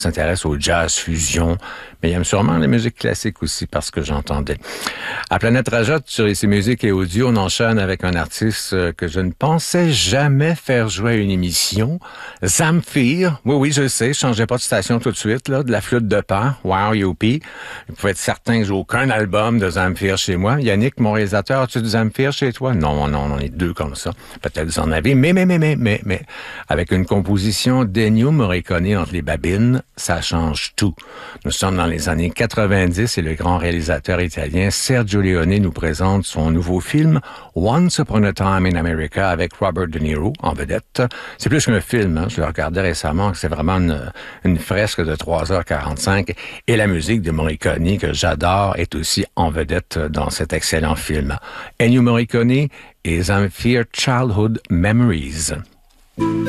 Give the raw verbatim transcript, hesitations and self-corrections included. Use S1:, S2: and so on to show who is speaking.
S1: s'intéresse au jazz fusion, mais il aime sûrement la musique classique aussi, parce que j'entendais. À Planète Rajotte, sur ici musique et audio, on enchaîne avec un artiste que je ne pensais jamais faire jouer à une émission. Zamfir. Oui, oui, je sais, je changeais pas de station tout de suite, là, de la flûte de Pan. Wow, youpi. Vous pouvez être certain que j'ai aucun album de Zamfir chez moi. Yannick, mon réalisateur, as-tu du Zamfir chez toi? Non, non, on en est deux comme ça. Peut-être vous en avez, mais, mais, mais, mais, mais, mais, avec une composition d'Ennio Morricone entre les babines, ça change tout. Nous sommes dans les années quatre-vingt-dix et le grand réalisateur italien Sergio Leone nous présente son nouveau film Once Upon a Time in America avec Robert De Niro en vedette. C'est plus qu'un film, hein. Je l'ai regardé récemment, c'est vraiment une, une fresque de trois heures quarante-cinq et la musique de Morricone que j'adore est aussi en vedette dans cet excellent film. Ennio Morricone et Zamfir Childhood Memories.